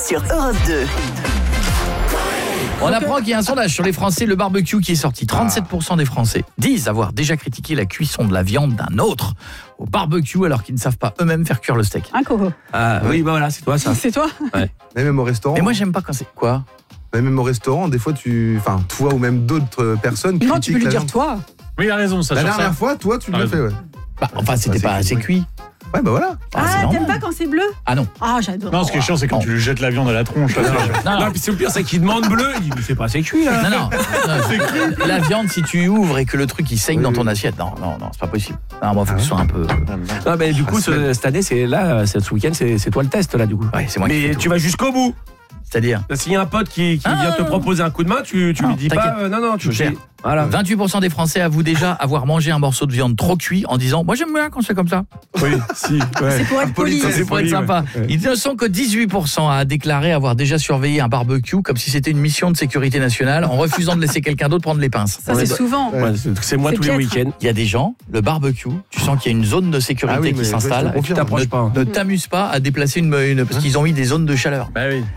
sur Europe 2. On apprend qu'il y a un sondage sur les Français, le barbecue qui est sorti. 37% des Français disent avoir déjà critiqué la cuisson de la viande d'un autre au barbecue alors qu'ils ne savent pas eux-mêmes faire cuire le steak. Un Coco. Ah oui, bah voilà, c'est toi ça. C'est toi? Ouais. Mais même au restaurant. Et moi j'aime pas quand c'est quoi. Mais même au restaurant, des fois toi ou même d'autres personnes Non, tu peux critiquent lui la dire viande. toi. Oui, il a raison, ça. La sur ça. dernière fois, toi, tu l'as fait, ouais. Bah, enfin, c'était pas assez cuit. Ouais, bah voilà. C'est Ah, normal. t'aimes pas quand c'est bleu? Ah non. Ah, j'adore. Non, ce qui est chiant, c'est quand tu lui jettes la viande à la tronche. Non, puis c'est le pire, c'est qu'il demande bleu, il dit mais c'est pas assez cuit là. Non. La viande, si tu ouvres et que le truc il saigne dans ton assiette, non, c'est pas possible. Non, moi, faut que ce soit un peu. Non, mais du coup, cette année, ce week-end, c'est toi le test là, du coup. Ouais, c'est moi qui fais Mais tout. tu vas jusqu'au bout. C'est-à-dire S'il y a un pote qui vient te proposer un coup de main, tu lui dis pas non, tu Je gère. Voilà. 28% des Français avouent déjà avoir mangé un morceau de viande trop cuit en disant « Moi j'aime bien quand c'est comme ça Oui, si. Ouais. C'est pour être poli. ». C'est pour être sympa. Ouais. Ils ne sont que 18% à déclarer avoir déjà surveillé un barbecue comme si c'était une mission de sécurité nationale en refusant de laisser quelqu'un d'autre prendre les pinces. Ça, c'est souvent. Ouais, c'est moi C'est tous les piètre. week-ends. Il y a des gens, le barbecue, tu sens qu'il y a une zone de sécurité Ah oui, qui mais s'installe. je te confirme. T'approches pas. Ne t'amuse pas à déplacer une parce qu'ils ont mis des zones de chaleur. Bah oui.